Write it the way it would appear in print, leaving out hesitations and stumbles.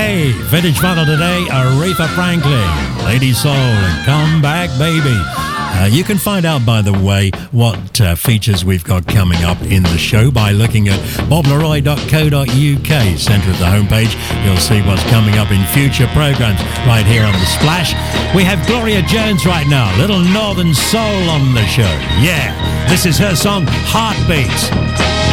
Hey, vintage vinyl today, Aretha Franklin, Lady Soul, and Come Back Baby. You can find out, by the way, what features we've got coming up in the show by looking at bobleroy.co.uk. Centre of the homepage, you'll see what's coming up in future programmes right here on The Splash. We have Gloria Jones right now, Little Northern Soul on the show. Yeah, this is her song, Heartbeats.